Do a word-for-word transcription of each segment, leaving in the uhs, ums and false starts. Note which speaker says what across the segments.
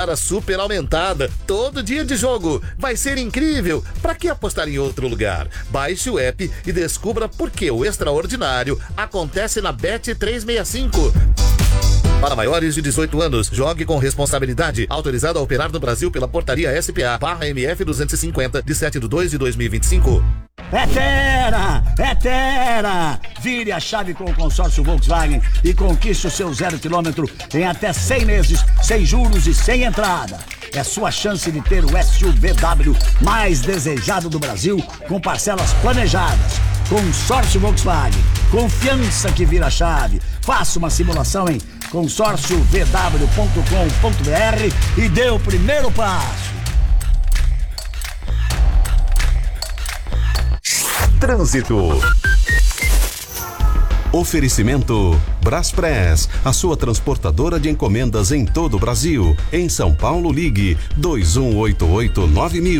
Speaker 1: cara super aumentada. Todo dia de jogo. Vai ser incrível. Pra que apostar em outro lugar? Baixe o app e descubra por que o extraordinário acontece na Bet trezentos e sessenta e cinco. Para maiores de dezoito anos, jogue com responsabilidade. Autorizado a operar no Brasil pela portaria S P A barra M F duzentos e cinquenta, de sete de dois de dois mil e vinte e cinco.
Speaker 2: É Tera! É Tera! Vire a chave com o consórcio Volkswagen e conquiste o seu zero quilômetro em até cem meses, sem juros e sem entrada. É sua chance de ter o S U V W mais desejado do Brasil, com parcelas planejadas. Consórcio Volkswagen. Confiança que vira chave. Faça uma simulação em consórcio v w ponto com ponto b r e dê o primeiro passo.
Speaker 3: Trânsito. Oferecimento Braspress, a sua transportadora de encomendas em todo o Brasil. Em São Paulo, ligue dois um oito oito nove mil.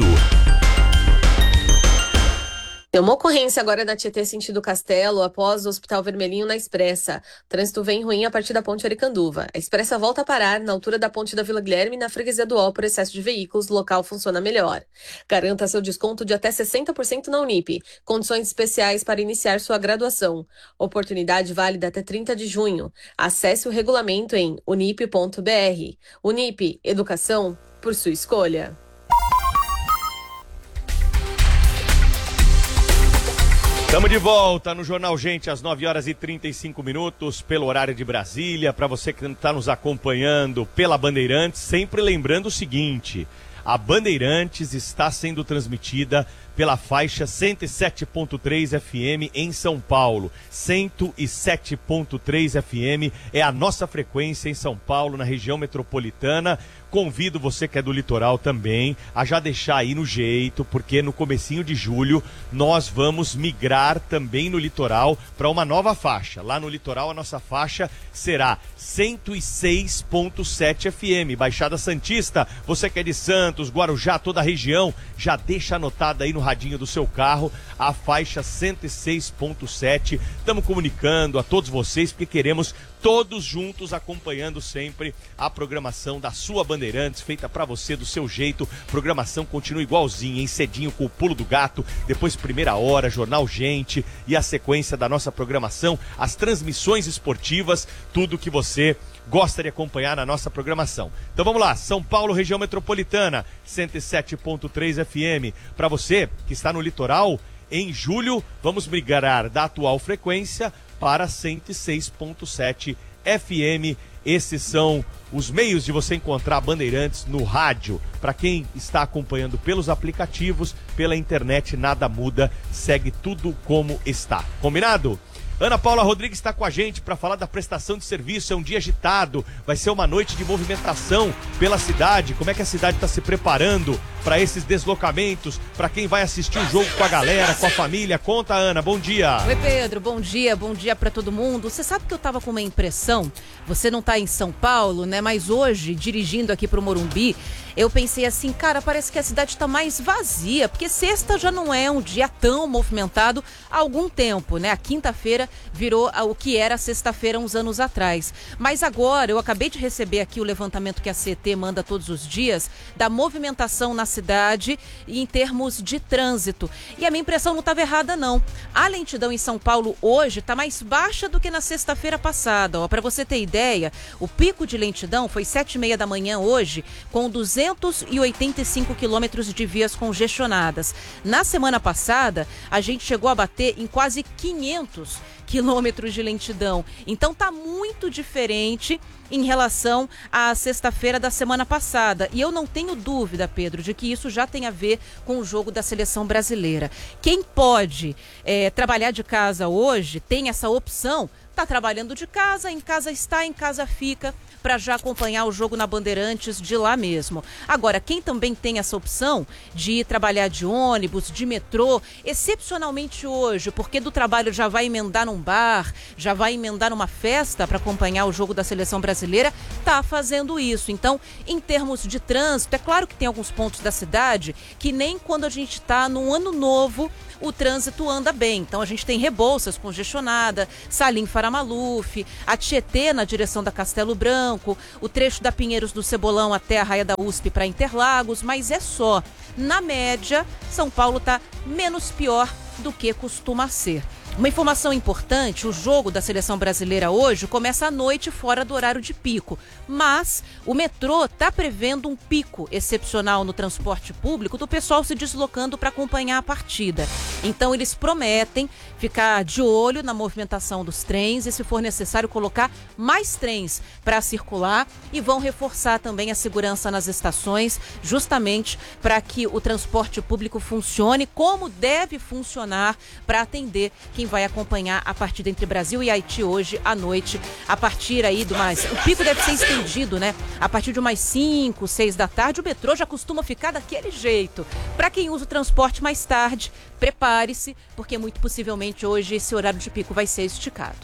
Speaker 4: Tem uma ocorrência agora na Tietê sentido Castelo, após o Hospital Vermelhinho na Expressa. O trânsito vem ruim a partir da ponte Aricanduva. A Expressa volta a parar na altura da ponte da Vila Guilherme, na freguesia do Ó, por excesso de veículos. O local funciona melhor. Garanta seu desconto de até sessenta por cento na Unip. Condições especiais para iniciar sua graduação. Oportunidade válida até trinta de junho. Acesse o regulamento em unip ponto b r. Unip, educação por sua escolha.
Speaker 5: Estamos de volta no Jornal Gente às nove horas e trinta e cinco minutos, pelo horário de Brasília. Para você que está nos acompanhando pela Bandeirantes, sempre lembrando o seguinte: a Bandeirantes está sendo transmitida pela faixa cento e sete ponto três F M em São Paulo. cento e sete ponto três F M é a nossa frequência em São Paulo, na região metropolitana. Convido você que é do litoral também a já deixar aí no jeito, porque no comecinho de julho nós vamos migrar também no litoral para uma nova faixa. Lá no litoral a nossa faixa será cento e seis ponto sete F M. Baixada Santista, você que é de Santos, Guarujá, toda a região, já deixa anotada aí no radinho do seu carro a faixa cento e seis ponto sete. Estamos comunicando a todos vocês porque queremos todos juntos acompanhando sempre a programação da sua Bandeirantes, feita pra você do seu jeito. Programação continua igualzinha, em cedinho com o Pulo do Gato, depois Primeira Hora, Jornal Gente e a sequência da nossa programação, as transmissões esportivas, tudo que você gosta de acompanhar na nossa programação. Então vamos lá, São Paulo, região metropolitana, cento e sete ponto três F M. Para você que está no litoral, em julho vamos migrar da atual frequência para cento e seis ponto sete F M. Esses são os meios de você encontrar Bandeirantes no rádio. Para quem está acompanhando pelos aplicativos, pela internet, nada muda, segue tudo como está. Combinado? Ana Paula Rodrigues está com a gente para falar da prestação de serviço. É um dia agitado, vai ser uma noite de movimentação pela cidade. Como é que a cidade está se preparando para esses deslocamentos, para quem vai assistir o jogo com a galera, com a família? Conta, Ana, bom dia.
Speaker 6: Oi, Pedro, bom dia, bom dia para todo mundo. Você sabe que eu tava com uma impressão, você não tá em São Paulo, né, mas hoje, dirigindo aqui pro Morumbi, eu pensei assim, cara, parece que a cidade está mais vazia, porque sexta já não é um dia tão movimentado há algum tempo, né? A quinta-feira virou o que era sexta-feira uns anos atrás. Mas agora, eu acabei de receber aqui o levantamento que a C T manda todos os dias, da movimentação na cidade em termos de trânsito. E a minha impressão não estava errada, não. A lentidão em São Paulo hoje está mais baixa do que na sexta-feira passada. Para você ter ideia, o pico de lentidão foi sete e meia da manhã hoje, com duzentos e oitenta e cinco quilômetros de vias congestionadas. Na semana passada, a gente chegou a bater em quase quinhentos quilômetros de lentidão. Então tá muito diferente em relação à sexta-feira da semana passada. E eu não tenho dúvida, Pedro, de que isso já tem a ver com o jogo da seleção brasileira. Quem pode é, trabalhar de casa hoje tem essa opção. Está trabalhando de casa, em casa está, em casa fica, para já acompanhar o jogo na Bandeirantes de lá mesmo. Agora, quem também tem essa opção de ir trabalhar de ônibus, de metrô, excepcionalmente hoje, porque do trabalho já vai emendar num bar, já vai emendar numa festa para acompanhar o jogo da seleção brasileira, está fazendo isso. Então, em termos de trânsito, é claro que tem alguns pontos da cidade que nem quando a gente está num ano novo, o trânsito anda bem. Então a gente tem Rebouças congestionada, Salim Faramaluf, a Tietê na direção da Castelo Branco, Branco, o trecho da Pinheiros do Cebolão até a Raia da U S P para Interlagos, mas é só. Na média, São Paulo está menos pior do que costuma ser. Uma informação importante, o jogo da seleção brasileira hoje começa à noite fora do horário de pico, mas o metrô está prevendo um pico excepcional no transporte público do pessoal se deslocando para acompanhar a partida. Então eles prometem ficar de olho na movimentação dos trens e, se for necessário, colocar mais trens para circular e vão reforçar também a segurança nas estações, justamente para que o transporte público funcione como deve funcionar para atender quem vai acompanhar a partida entre Brasil e Haiti hoje à noite, a partir aí do mais... O pico deve ser estendido, né? A partir de umas cinco, seis da tarde, o metrô já costuma ficar daquele jeito. Para quem usa o transporte mais tarde, prepare-se, porque muito possivelmente hoje esse horário de pico vai ser esticado.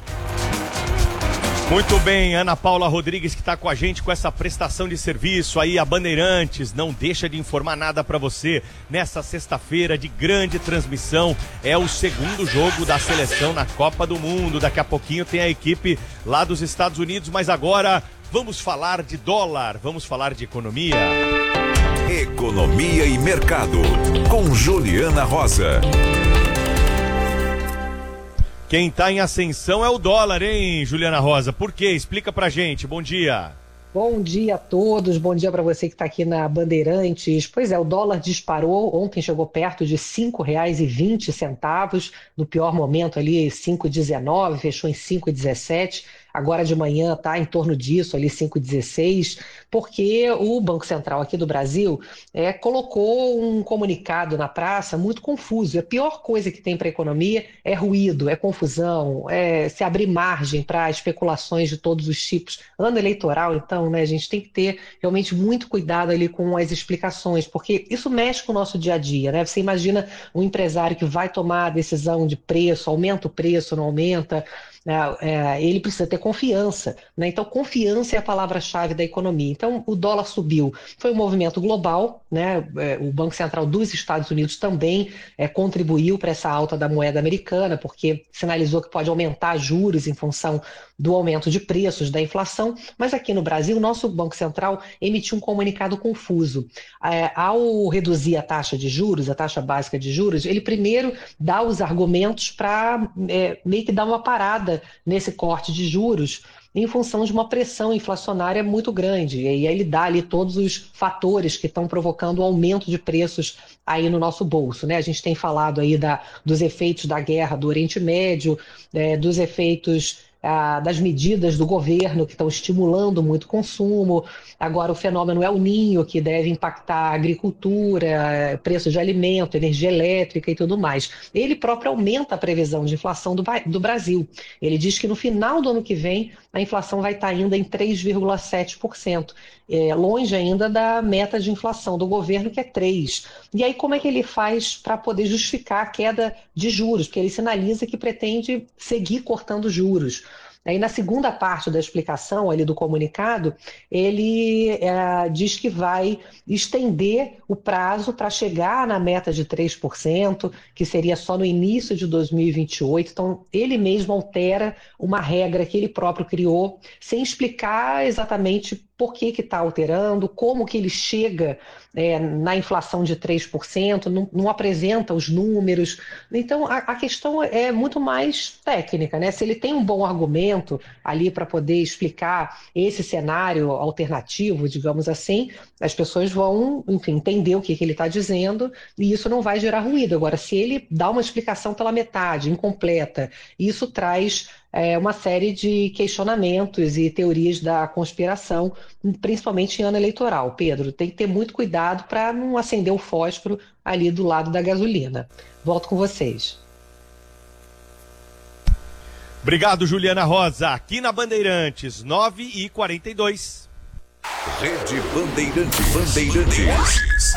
Speaker 5: Muito bem, Ana Paula Rodrigues que está com a gente com essa prestação de serviço aí, a Bandeirantes não deixa de informar nada para você nessa sexta-feira de grande transmissão, é o segundo jogo da seleção na Copa do Mundo, daqui a pouquinho tem a equipe lá dos Estados Unidos, mas agora vamos falar de dólar, vamos falar de economia.
Speaker 7: Economia e Mercado, com Juliana Rosa.
Speaker 5: Quem está em ascensão é o dólar, hein, Juliana Rosa? Por quê? Explica pra gente. Bom dia.
Speaker 8: Bom dia a todos, bom dia para você que está aqui na Bandeirantes. Pois é, o dólar disparou, ontem chegou perto de cinco reais e vinte centavos, no pior momento ali cinco reais e dezenove centavos, fechou em cinco reais e dezessete centavos. Agora de manhã está em torno disso, ali cinco reais e dezesseis centavos, porque o Banco Central aqui do Brasil é, colocou um comunicado na praça muito confuso. A pior coisa que tem para a economia é ruído, é confusão, é se abrir margem para especulações de todos os tipos. Ano eleitoral, então, né, a gente tem que ter realmente muito cuidado ali com as explicações, porque isso mexe com o nosso dia a dia, né? Você imagina um empresário que vai tomar a decisão de preço, aumenta o preço, não aumenta... É, é, ele precisa ter confiança, né? Então confiança é a palavra-chave da economia. Então o dólar subiu, foi um movimento global, né? É, o Banco Central dos Estados Unidos também é, contribuiu para essa alta da moeda americana, porque sinalizou que pode aumentar juros em função do aumento de preços, da inflação, mas aqui no Brasil o nosso Banco Central emitiu um comunicado confuso. É, ao reduzir a taxa de juros, a taxa básica de juros, ele primeiro dá os argumentos para é, meio que dar uma parada nesse corte de juros em função de uma pressão inflacionária muito grande. E aí ele dá ali todos os fatores que estão provocando o aumento de preços aí no nosso bolso, né? A gente tem falado aí da, dos efeitos da guerra do Oriente Médio, é, dos efeitos... Ah, das medidas do governo que estão estimulando muito o consumo. Agora o fenômeno El Niño, que deve impactar a agricultura, preço de alimento, energia elétrica e tudo mais. Ele próprio aumenta a previsão de inflação do, do Brasil. Ele diz que no final do ano que vem a inflação vai estar ainda em três vírgula sete por cento, é, longe ainda da meta de inflação do governo, que é três por cento. E aí como é que ele faz para poder justificar a queda de juros? Porque ele sinaliza que pretende seguir cortando juros. Aí na segunda parte da explicação ali do comunicado, ele é, diz que vai estender o prazo para chegar na meta de três por cento, que seria só no início de dois mil e vinte e oito. Então ele mesmo altera uma regra que ele próprio criou, sem explicar exatamente por que que está alterando, como que ele chega é, na inflação de três por cento, não, não apresenta os números. Então a, a questão é muito mais técnica, né? Se ele tem um bom argumento ali para poder explicar esse cenário alternativo, digamos assim, as pessoas vão, enfim, entender o que, que ele está dizendo e isso não vai gerar ruído. Agora, se ele dá uma explicação pela metade, incompleta, isso traz é, uma série de questionamentos e teorias da conspiração, principalmente em ano eleitoral. Pedro, tem que ter muito cuidado para não acender o fósforo ali do lado da gasolina. Volto com vocês.
Speaker 5: Obrigado, Juliana Rosa. Aqui na Bandeirantes, nove e quarenta e dois.
Speaker 7: Rede Bandeirantes. Bandeirantes.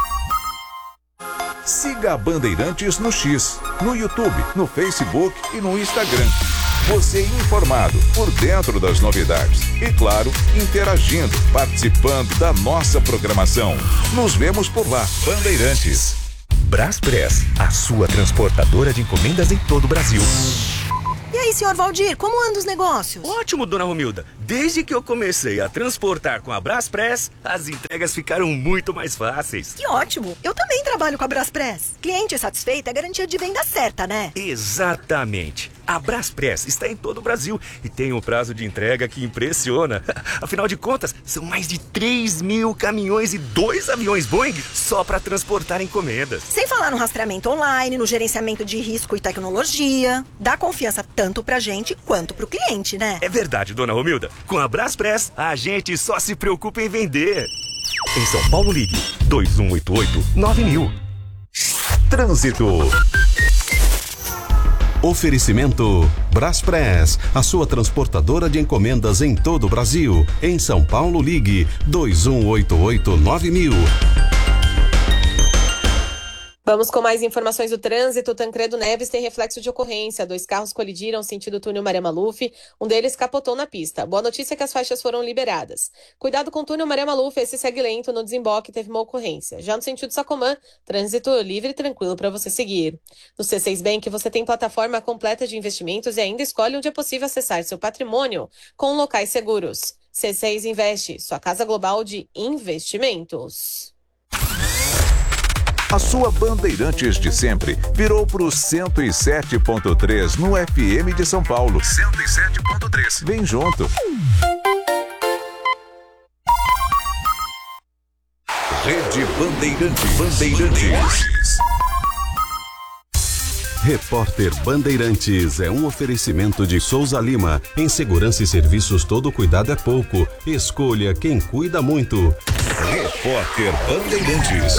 Speaker 7: Siga a Bandeirantes no X, no YouTube, no Facebook e no Instagram. Você informado, por dentro das novidades. E claro, interagindo, participando da nossa programação. Nos vemos por lá. Bandeirantes.
Speaker 9: Braspress, a sua transportadora de encomendas em todo o Brasil.
Speaker 10: E aí, senhor Valdir, como andam os negócios?
Speaker 9: Ótimo, dona Romilda.
Speaker 10: Desde que eu comecei a transportar com a Braspress, as entregas ficaram muito mais fáceis.
Speaker 11: Que ótimo! Eu também trabalho com a Braspress. Cliente satisfeito é garantia de venda certa, né?
Speaker 10: Exatamente. A Braspress está em todo o Brasil e tem um prazo de entrega que impressiona. Afinal de contas, são mais de três mil caminhões e dois aviões Boeing só para transportar encomendas.
Speaker 11: Sem falar no rastreamento online, no gerenciamento de risco e tecnologia. Dá confiança tanto pra gente quanto pro cliente, né?
Speaker 10: É verdade, dona Romilda. Com a Braspress, a gente só se preocupa em vender. Em São Paulo, ligue dois um oito oito nove mil.
Speaker 9: Trânsito.
Speaker 3: Oferecimento Braspress, a sua transportadora de encomendas em todo o Brasil. Em São Paulo, ligue dois um oito oito nove mil.
Speaker 4: Vamos com mais informações do trânsito. Tancredo Neves tem reflexo de ocorrência. Dois carros colidiram sentido túnel Maria Maluf. Um deles capotou na pista. Boa notícia é que as faixas foram liberadas. Cuidado com o túnel Maria Maluf. Esse segue lento. No desemboque teve uma ocorrência. Já no sentido Sacomã, trânsito livre e tranquilo para você seguir. No C seis Bank você tem plataforma completa de investimentos e ainda escolhe onde é possível acessar seu patrimônio com locais seguros. C seis Investe, sua casa global de investimentos.
Speaker 7: A sua Bandeirantes de sempre virou pro cento e sete ponto três no F M de São Paulo. cento e sete ponto três. Vem junto. Rede Bandeirantes. Bandeirantes.
Speaker 3: Repórter Bandeirantes é um oferecimento de Souza Lima. Em segurança e serviços, todo cuidado é pouco. Escolha quem cuida muito.
Speaker 7: Repórter Bandeirantes.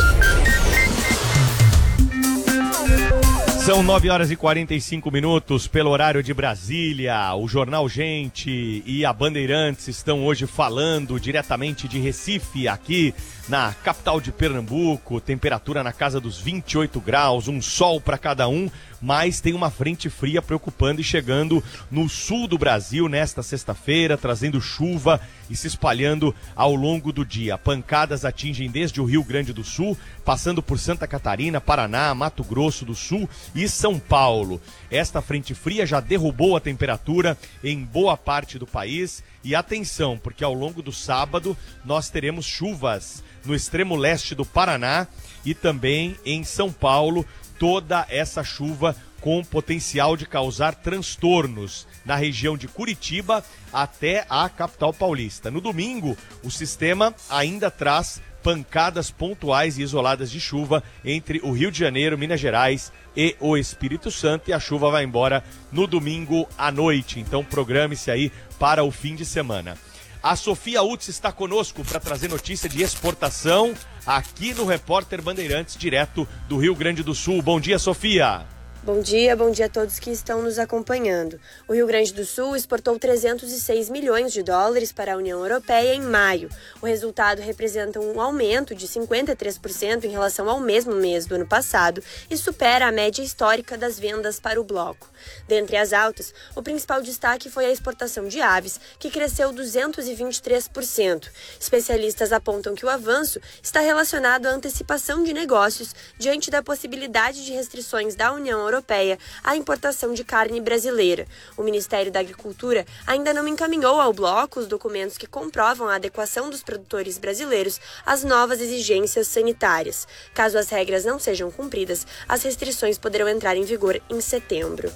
Speaker 5: São nove horas e quarenta e cinco minutos pelo horário de Brasília. O Jornal Gente e a Bandeirantes estão hoje falando diretamente de Recife, aqui na capital de Pernambuco. Temperatura na casa dos vinte e oito graus, um sol para cada um, mas tem uma frente fria preocupando e chegando no sul do Brasil nesta sexta-feira, trazendo chuva e se espalhando ao longo do dia. Pancadas atingem desde o Rio Grande do Sul, passando por Santa Catarina, Paraná, Mato Grosso do Sul e São Paulo. Esta frente fria já derrubou a temperatura em boa parte do país. E atenção, porque ao longo do sábado nós teremos chuvas no extremo leste do Paraná e também em São Paulo. Toda essa chuva com potencial de causar transtornos na região de Curitiba até a capital paulista. No domingo, o sistema ainda traz pancadas pontuais e isoladas de chuva entre o Rio de Janeiro, Minas Gerais e o Espírito Santo, e a chuva vai embora no domingo à noite. Então programe-se aí para o fim de semana. A Sofia Utz está conosco para trazer notícia de exportação aqui no Repórter Bandeirantes, direto do Rio Grande do Sul. Bom dia, Sofia.
Speaker 12: Bom dia, bom dia a todos que estão nos acompanhando. O Rio Grande do Sul exportou trezentos e seis milhões de dólares para a União Europeia em maio. O resultado representa um aumento de cinquenta e três por cento em relação ao mesmo mês do ano passado e supera a média histórica das vendas para o bloco. Dentre as altas, o principal destaque foi a exportação de aves, que cresceu duzentos e vinte e três por cento. Especialistas apontam que o avanço está relacionado à antecipação de negócios diante da possibilidade de restrições da União Europeia à importação de carne brasileira. O Ministério da Agricultura ainda não encaminhou ao bloco os documentos que comprovam a adequação dos produtores brasileiros às novas exigências sanitárias. Caso as regras não sejam cumpridas, as restrições poderão entrar em vigor em setembro.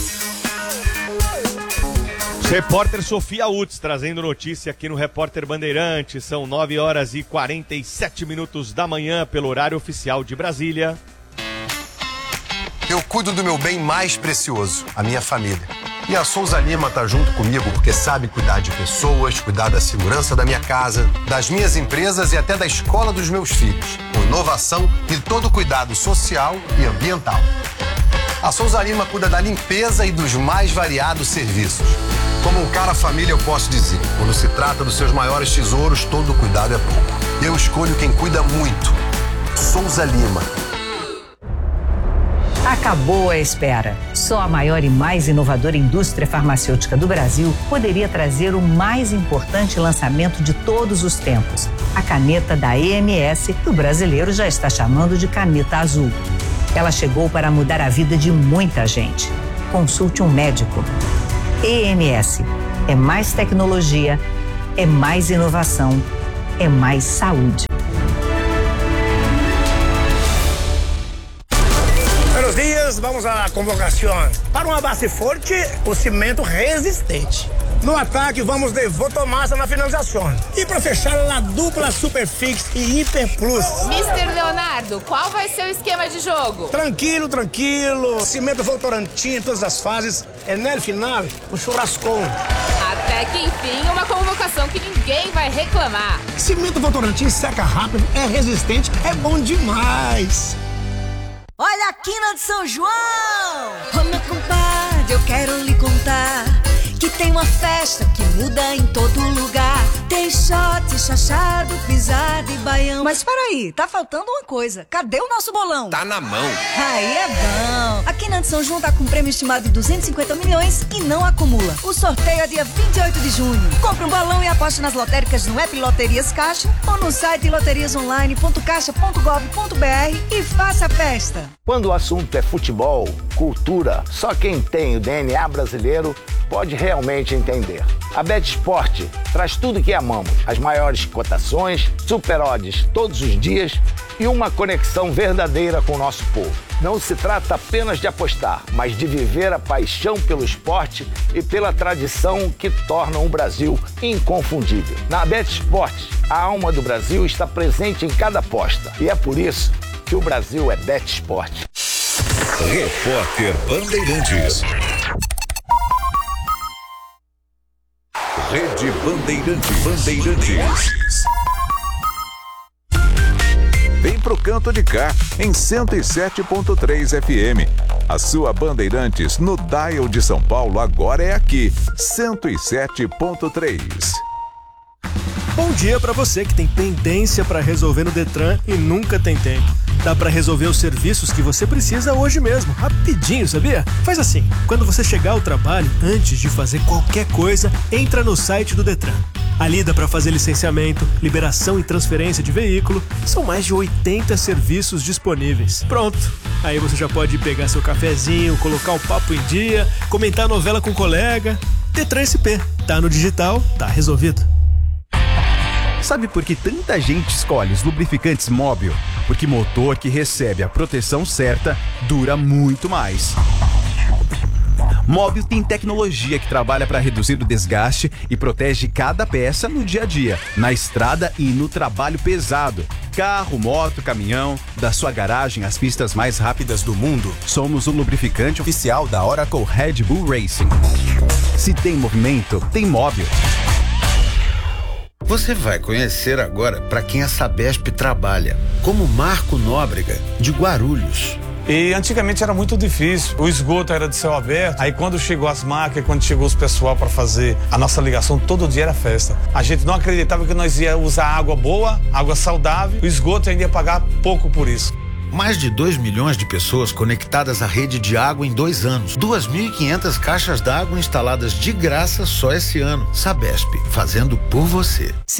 Speaker 5: Repórter Sofia Utz trazendo notícia aqui no Repórter Bandeirantes. São nove horas e quarenta e sete minutos da manhã pelo horário oficial de Brasília.
Speaker 13: Eu cuido do meu bem mais precioso, a minha família. E a Souza Lima tá junto comigo porque sabe cuidar de pessoas, cuidar da segurança da minha casa, das minhas empresas e até da escola dos meus filhos, com inovação e todo cuidado social e ambiental. A Souza Lima cuida da limpeza e dos mais variados serviços. Como um cara família, eu posso dizer, quando se trata dos seus maiores tesouros, todo cuidado é pouco. Eu escolho quem cuida muito. Souza Lima.
Speaker 14: Acabou a espera. Só a maior e mais inovadora indústria farmacêutica do Brasil poderia trazer o mais importante lançamento de todos os tempos. A caneta da E M S, que o brasileiro já está chamando de caneta azul. Ela chegou para mudar a vida de muita gente. Consulte um médico. E M S. É mais tecnologia, é mais inovação, é mais saúde.
Speaker 15: Buenos dias, vamos à convocação. Para uma base forte, o cimento resistente. No ataque, vamos de Votomassa na finalização. E para fechar, a dupla Superfix e Hiper Plus.
Speaker 16: mister Leonardo, qual vai ser o esquema de jogo?
Speaker 15: Tranquilo, tranquilo. Cimento Votorantim em todas as fases. É no final, o churrascão.
Speaker 16: Até que enfim, uma convocação que ninguém vai reclamar.
Speaker 15: Cimento Votorantim seca rápido, é resistente, é bom demais.
Speaker 17: Olha a quina de São João! Ô meu compadre, eu quero lhe contar que tem uma festa que muda em todo lugar. Tem shot, chachado, pisada e baião. Mas peraí, tá faltando uma coisa. Cadê o nosso bolão?
Speaker 18: Tá na mão.
Speaker 17: Aí é bom. A Quina de São João tá com um prêmio estimado de duzentos e cinquenta milhões e não acumula. O sorteio é dia vinte e oito de junho. Compre um bolão e aposte nas lotéricas no app Loterias Caixa ou no site loterias online ponto caixa ponto gov ponto br e faça a festa.
Speaker 19: Quando o assunto é futebol, cultura, só quem tem o D N A brasileiro pode realmente entender. A BetSport traz tudo que amamos, as maiores cotações, super odds todos os dias e uma conexão verdadeira com o nosso povo. Não se trata apenas de apostar, mas de viver a paixão pelo esporte e pela tradição que tornam o Brasil inconfundível. Na BetSport, a alma do Brasil está presente em cada aposta e é por isso que o Brasil é BetSport.
Speaker 7: Repórter Bandeirantes. Rede Bandeirantes. Bandeirantes. Vem pro canto de cá, em cento e sete ponto três F M. A sua Bandeirantes no dial de São Paulo agora é aqui, cento e sete ponto três.
Speaker 20: Bom dia para você que tem pendência para resolver no Detran e nunca tem tempo. Dá para resolver os serviços que você precisa hoje mesmo, rapidinho, sabia? Faz assim, quando você chegar ao trabalho, antes de fazer qualquer coisa, entra no site do Detran. Ali dá para fazer licenciamento, liberação e transferência de veículo. São mais de oitenta serviços disponíveis. Pronto, aí você já pode pegar seu cafezinho, colocar o papo em dia, comentar a novela com o colega. Detran S P, tá no digital, tá resolvido.
Speaker 21: Sabe por que tanta gente escolhe os lubrificantes Móbil? Porque motor que recebe a proteção certa dura muito mais. Móbil tem tecnologia que trabalha para reduzir o desgaste e protege cada peça no dia a dia, na estrada e no trabalho pesado. Carro, moto, caminhão, da sua garagem às pistas mais rápidas do mundo. Somos o lubrificante oficial da Oracle Red Bull Racing. Se tem movimento, tem Móbil.
Speaker 22: Você vai conhecer agora para quem a Sabesp trabalha, como Marco Nóbrega, de Guarulhos.
Speaker 23: E antigamente era muito difícil, o esgoto era de céu aberto, aí quando chegou as máquinas, quando chegou os pessoal para fazer a nossa ligação, todo dia era festa. A gente não acreditava que nós ia usar água boa, água saudável, o esgoto ainda ia pagar pouco por isso.
Speaker 22: Mais de dois milhões de pessoas conectadas à rede de água em dois anos. duas mil e quinhentas caixas d'água instaladas de graça só esse ano. Sabesp, fazendo por você.